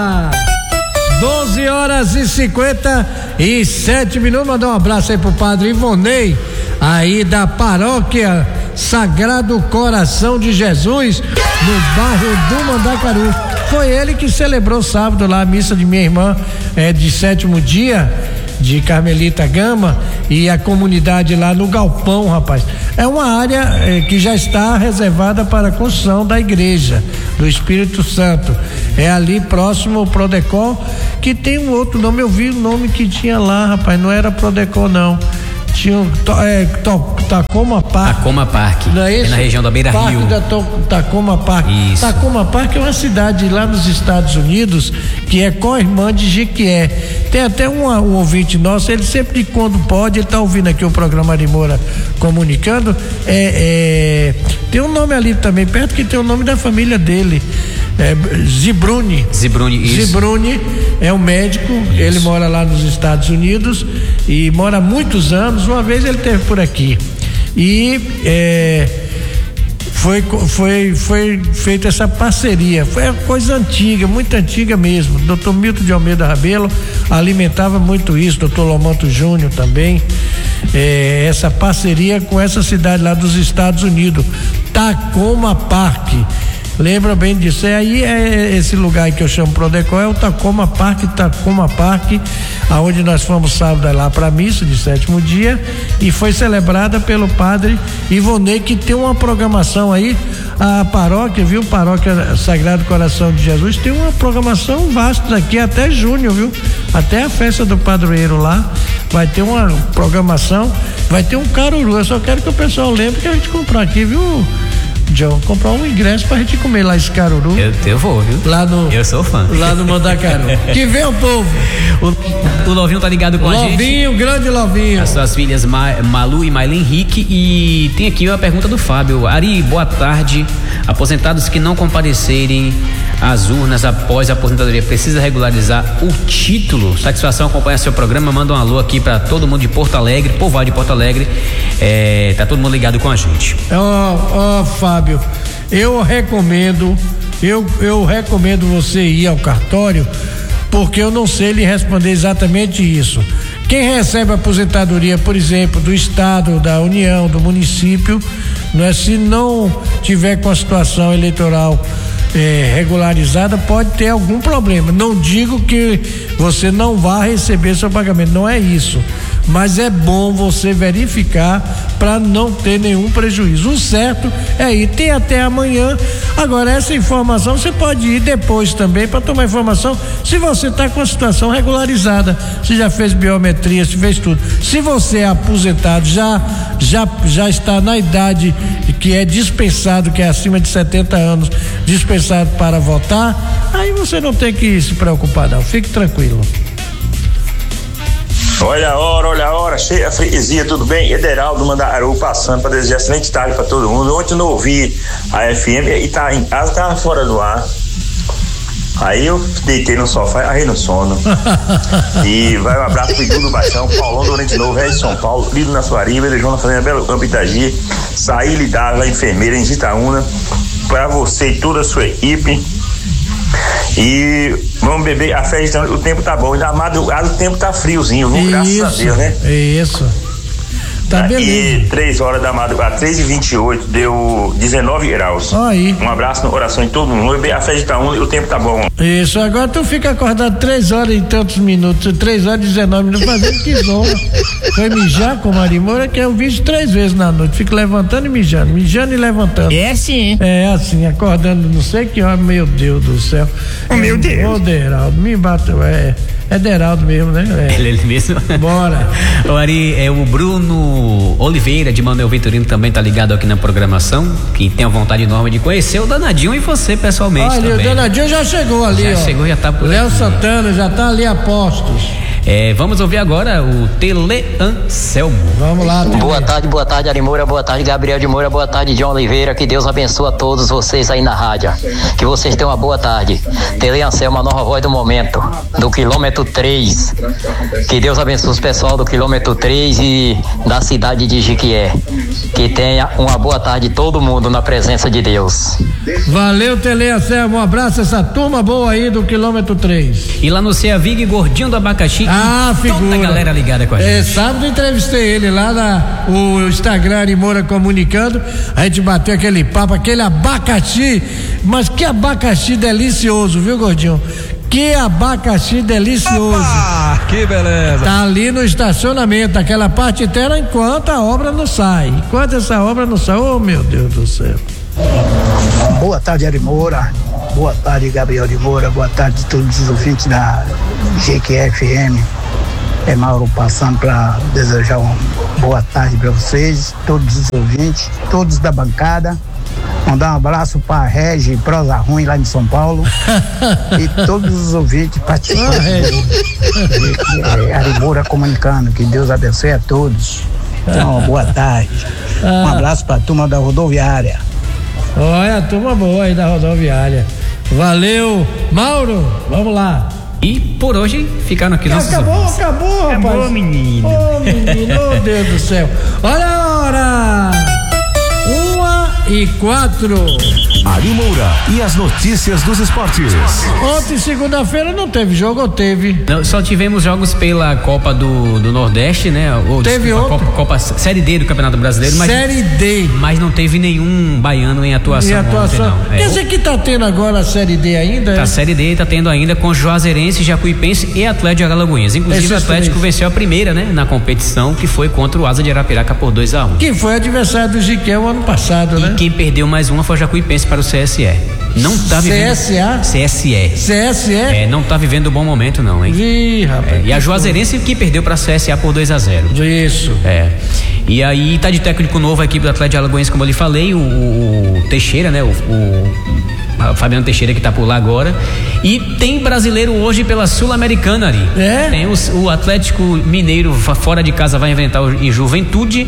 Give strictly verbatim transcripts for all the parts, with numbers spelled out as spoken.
doze horas e cinquenta e sete minutos. Mandar um abraço aí pro padre Ivonei, aí da paróquia Sagrado Coração de Jesus, no bairro do Mandacaru. Foi ele que celebrou sábado lá a missa de minha irmã, é, de sétimo dia, de Carmelita Gama, e a comunidade lá no Galpão, rapaz. É uma área é, que já está reservada para a construção da igreja do Espírito Santo. É ali próximo ao Prodecol, que tem um outro nome. Eu vi o nome que tinha lá, rapaz, não era Prodecol não. Tinha um é, Tacoma Park. Tacoma Park. Não é, é na região da Beira Parque Rio. Da Tacoma Park. Isso. Tacoma Park é uma cidade lá nos Estados Unidos que é co-irmã de Jequié. Tem até um, um ouvinte nosso, ele sempre quando pode, ele tá ouvindo aqui o programa Ari Moura comunicando, é, é, tem um nome ali também perto que tem o nome da família dele. É, Zibruni. Zibruni, isso. Zibruni é um médico, isso. Ele mora lá nos Estados Unidos e mora há muitos anos. Uma vez ele esteve por aqui e é, foi, foi, foi feita essa parceria. Foi uma coisa antiga, muito antiga mesmo. doutor Milton de Almeida Rabelo alimentava muito isso, doutor Lomanto Júnior também. É, essa parceria com essa cidade lá dos Estados Unidos, Tacoma Park. Lembra bem disso? É aí é esse lugar aí que eu chamo Prodecol, é o Tacoma Park, Tacoma Park, aonde nós fomos sábado lá para a missa de sétimo dia e foi celebrada pelo padre Ivonei, que tem uma programação aí, a paróquia, viu? Paróquia Sagrado Coração de Jesus tem uma programação vasta daqui até junho, viu? Até a festa do padroeiro lá vai ter uma programação, vai ter um caruru. Eu só quero que o pessoal lembre que a gente comprou aqui, viu, John, comprar um ingresso pra gente comer lá esse caruru. Eu, eu vou, viu? Lá no, eu sou fã. Lá no Mandacaru. Que vem o povo. O, o Lovinho tá ligado com Lovinho, a gente. Lovinho, grande Lovinho. As suas filhas Ma, Malu e Maylin Henrique. E tem aqui uma pergunta do Fábio. Ari, boa tarde. Aposentados que não comparecerem às urnas após a aposentadoria precisa regularizar o título. Satisfação acompanhar seu programa. Manda um alô aqui pra todo mundo de Porto Alegre, povoado de Porto Alegre. É, tá todo mundo ligado com a gente. Ó, oh, oh, Fábio, eu recomendo, eu, eu recomendo você ir ao cartório, porque eu não sei lhe responder exatamente isso. Quem recebe aposentadoria, por exemplo, do estado, da União, do município, não é, se não tiver com a situação eleitoral é, regularizada, pode ter algum problema. Não digo que você não vá receber seu pagamento, não é isso. Mas é bom você verificar para não ter nenhum prejuízo. O certo é ir, tem até amanhã. Agora, essa informação você pode ir depois também para tomar informação se você está com a situação regularizada, se já fez biometria, se fez tudo. Se você é aposentado, já, já, já está na idade que é dispensado, que é acima de setenta anos, dispensado para votar, aí você não tem que se preocupar não, fique tranquilo. Olha a hora, olha a hora, cheia a freguesia, tudo bem? Ederaldo Mandacaru passando para desejar excelente tarde para todo mundo. Ontem eu não ouvi a F M e tá em casa, tava fora do ar. Aí eu deitei no sofá, arrei no sono. E vai um abraço pro Edu do Baixão, Paulão do Oriente Novo, Ré de São Paulo, Lido na Suariba, Elejão na Fazenda Belo Campo Itagi, Saí Lidava, enfermeira em Itaúna, para você e toda a sua equipe. E vamos beber a festa, o tempo tá bom, na madrugada o tempo tá friozinho, viu? Graças isso, a Deus, né? Isso. Tá beleza. E três horas da madrugada, três e vinte e oito, deu dezenove graus. Aí. Um abraço no coração de todo mundo. Beber a festa de Itaúna e o tempo tá bom. Isso, agora tu fica acordado três horas e tantos minutos, três horas e dezenove minutos, fazendo que zona. Foi mijar com o Ari Moura, que eu vi três vezes na noite. Fico levantando e mijando, mijando e levantando. É assim. É assim, acordando não sei que hora, meu Deus do céu. Oh, meu Deus. Ô, Deraldo, me bateu, é. É Deraldo mesmo, né? É. Ele, ele mesmo. Bora. O Ari, é o Bruno Oliveira de Manuel Vitorino também tá ligado aqui na programação, que tem a vontade enorme de conhecer o Danadinho e você pessoalmente. Olha, também. O Danadinho já chegou ali, já ó. chegou, já tá por Léo aqui. Santana já tá ali a postos. É, vamos ouvir agora o Tele Anselmo. Vamos lá, Tele. Boa tarde, boa tarde, Ari Moura, boa tarde, Gabriel de Moura, boa tarde, John Oliveira, que Deus abençoe a todos vocês aí na rádio, que vocês tenham uma boa tarde. Tele Anselmo, a nova voz do momento, do quilômetro três, que Deus abençoe os pessoal do quilômetro três e da cidade de Jequié, que tenha uma boa tarde todo mundo na presença de Deus. Valeu, Tele Anselmo, um abraço a essa turma boa aí do quilômetro três. E lá no Cea Vig, Gordinho do Abacaxi. Ah, figura. Toda a galera ligada com a gente. É, sábado entrevistei ele lá na o Instagram Ari Moura Comunicando. A gente bateu aquele papo, aquele abacaxi. Mas que abacaxi delicioso, viu, Gordinho? Que abacaxi delicioso. Opa, que beleza. Tá ali no estacionamento, aquela parte inteira, enquanto a obra não sai. Enquanto essa obra não sai, oh meu Deus do céu. Boa tarde, Ari Moura. Boa tarde, Gabriel de Moura. Boa tarde a todos os ouvintes da G Q F M. É Mauro passando para desejar uma boa tarde para vocês, todos os ouvintes, todos da bancada. Mandar um abraço para a Regi Prosa Ruim lá em São Paulo e todos os ouvintes participantes do é, Ari Moura Comunicando. Que Deus abençoe a todos. Então, uma boa tarde. Um abraço para a turma da rodoviária. Olha, a turma boa aí da rodoviária. Valeu, Mauro, vamos lá. E por hoje ficaram aqui nossos Acabou, ouvintes. acabou, rapaz. Acabou, menino. Ô, menino, oh, Deus do céu. Olha a hora. Uma e quatro. Ari Moura e as notícias dos esportes. Ontem, segunda-feira, não teve jogo ou teve? Não, só tivemos jogos pela Copa do, do Nordeste, né? Ou, Teve desculpa, outro? Copa, Copa Série D do Campeonato Brasileiro. Mas, Série D. mas não teve nenhum baiano em atuação. E atuação. Ontem, não. Quer É, dizer que tá tendo agora a Série D ainda? a é? Série D tá tendo ainda com Juazeirense, Jacuipense e Atlético de Alagoinhas. Inclusive Esses o Atlético três. venceu a primeira, né? Na competição, que foi contra o Asa de Arapiraca por dois a um. Que foi adversário do Jiquel ano passado, E né? quem perdeu mais uma foi o Jacuipense para o C S E. Não tá vivendo. C S A? C S E. C S E? É, não tá vivendo um bom momento, não, hein? Ih, rapaz. É, e a Juazeirense que perdeu para a C S A por dois a zero. Isso. É. E aí tá de técnico novo a equipe do Atlético de Alagoas, como eu lhe falei, o, o Teixeira, né? O, o Fabiano Teixeira que tá por lá agora. E tem brasileiro hoje pela Sul-Americana ali. É? Tem os, o Atlético Mineiro fora de casa vai enfrentar o em Juventude.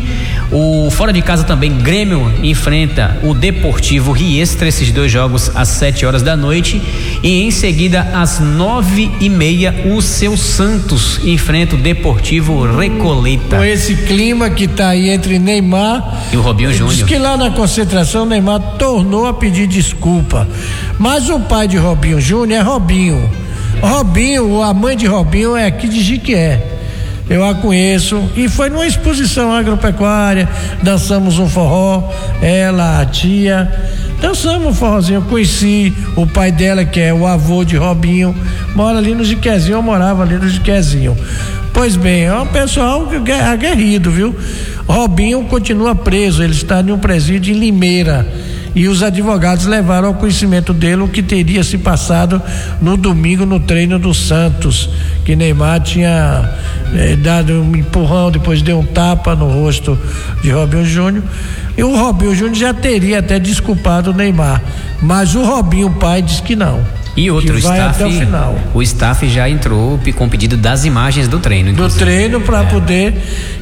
O fora de casa também Grêmio enfrenta o Deportivo Riestra, esses dois jogos às sete horas da noite. E em seguida às nove e meia o seu Santos enfrenta o Deportivo Recoleta. Com esse clima que tá aí entre Neymar E o Robinho diz Júnior. que lá na concentração Neymar tornou a pedir desculpa. Mas o pai de Robinho Júnior é Robinho. Robinho, a mãe de Robinho é aqui de Jiquié. Eu a conheço e foi numa exposição agropecuária, dançamos um forró, ela, a tia, dançamos um forrozinho. Eu conheci o pai dela, que é o avô de Robinho, mora ali no Jiquezinho, eu morava ali no Jiquezinho. Pois bem, é um pessoal aguerrido, viu? Robinho continua preso, ele está em um presídio em Limeira. E os advogados levaram ao conhecimento dele o que teria se passado no domingo no treino do Santos, que Neymar tinha eh, dado um empurrão, depois deu um tapa no rosto de Robinho Júnior. E o Robinho Júnior já teria até desculpado o Neymar, mas o Robinho pai diz que não. E outro que vai staff, até o final. o staff já entrou com pedido das imagens do treino. Do inclusive. treino para É. poder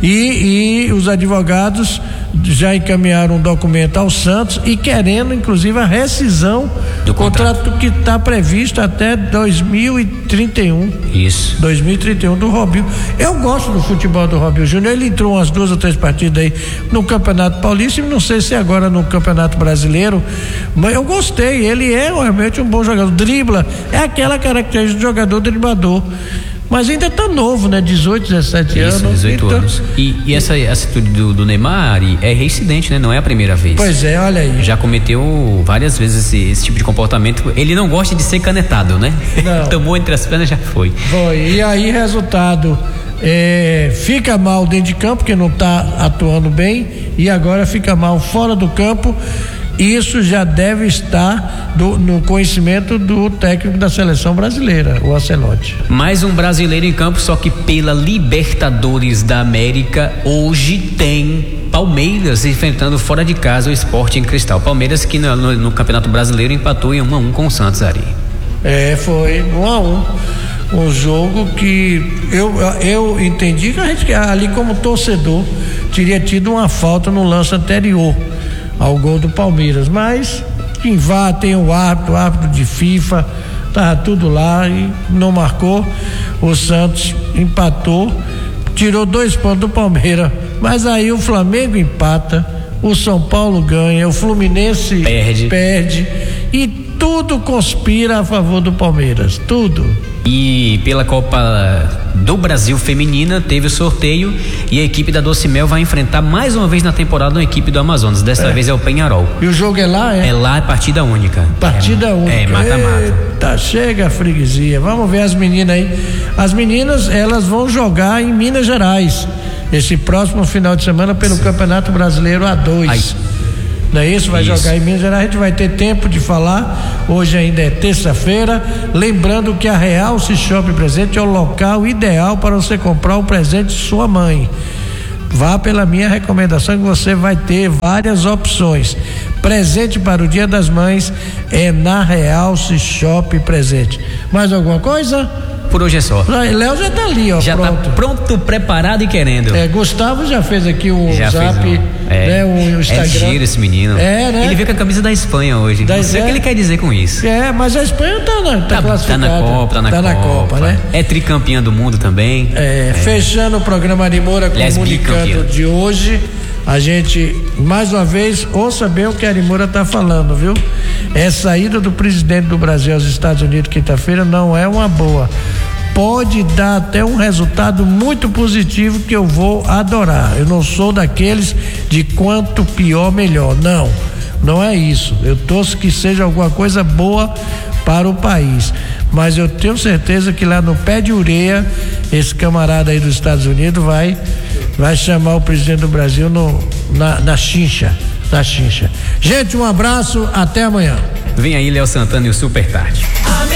e, e os advogados já encaminharam um documento ao Santos e querendo inclusive a rescisão Do contrato. contrato que está previsto até dois mil e trinta e um. Isso. dois mil e trinta e um do Robinho. Eu gosto do futebol do Robinho Júnior. Ele entrou umas duas ou três partidas aí no Campeonato Paulista e não sei se agora no Campeonato Brasileiro, mas eu gostei. Ele é realmente um bom jogador. Dribla, é aquela característica do jogador driblador. Mas ainda tá novo, né? dezoito, dezessete Isso, anos. dezoito então... anos. E, e essa atitude do, do Neymar é reincidente, né? Não é a primeira vez. Pois é, olha aí. Já cometeu várias vezes esse, esse tipo de comportamento. Ele não gosta de ser canetado, né? Não. Tomou entre as pernas, já foi. Foi. E aí, resultado, é, fica mal dentro de campo, porque não tá atuando bem, e agora fica mal fora do campo. Isso já deve estar do, no conhecimento do técnico da seleção brasileira, o Ancelotti. Mais um brasileiro em campo, só que pela Libertadores da América, hoje tem Palmeiras enfrentando fora de casa o Sporting Cristal. Palmeiras que no, no, no Campeonato Brasileiro empatou em um a um com o Santos, Ari. É, foi um a um. Um jogo que eu, eu entendi que a gente ali como torcedor teria tido uma falta no lance anterior ao gol do Palmeiras, mas quem vá tem o árbitro, o árbitro de FIFA, tava tudo lá e não marcou. O Santos empatou, tirou dois pontos do Palmeiras, mas aí o Flamengo empata, o São Paulo ganha, o Fluminense perde. perde e tudo conspira a favor do Palmeiras, tudo. E pela Copa do Brasil Feminina teve o sorteio e a equipe da Doce Mel vai enfrentar mais uma vez na temporada uma equipe do Amazonas, desta É. vez é o Penharol. E o jogo é lá, é? É lá, é partida única. Partida é, única. É, mata-mata. Eita, chega a freguesia. Vamos ver as meninas aí. As meninas, elas vão jogar em Minas Gerais esse próximo final de semana pelo Sim. Campeonato Brasileiro A dois. Ai. Não é isso? Vai isso. jogar em Minas Gerais. A gente vai ter tempo de falar. Hoje ainda é terça-feira. Lembrando que a Realce Shopping Presente é o local ideal para você comprar o presente de sua mãe. Vá pela minha recomendação que você vai ter várias opções. Presente para o Dia das Mães é na Realce Shopping Presente. Mais alguma coisa? Por hoje é só. Léo já tá ali, ó. Já pronto. tá pronto, preparado e querendo. É, Gustavo já fez aqui o já Zap, fez um, é, né, o Instagram. É giro esse menino. É, né? Ele veio com a camisa da Espanha hoje. Da Não sei é. o que ele quer dizer com isso. É, mas a Espanha tá, na, tá, tá classificada. Tá na Copa, tá na, tá Copa, na Copa, né? É tricampeã do mundo também. É, é. Fechando o programa Ari Moura comunicando de hoje. A gente, mais uma vez, ouça bem o que a Ari Moura tá falando, viu? Essa ida do presidente do Brasil aos Estados Unidos quinta-feira não é uma boa. Pode dar até um resultado muito positivo que eu vou adorar. Eu não sou daqueles de quanto pior, melhor. Não, não é isso. Eu torço que seja alguma coisa boa para o país. Mas eu tenho certeza que lá no pé de ureia, esse camarada aí dos Estados Unidos vai, vai chamar o presidente do Brasil no, na, na chincha. Na chincha. Gente, um abraço, até amanhã. Vem aí Léo Santana e o Super Tarde.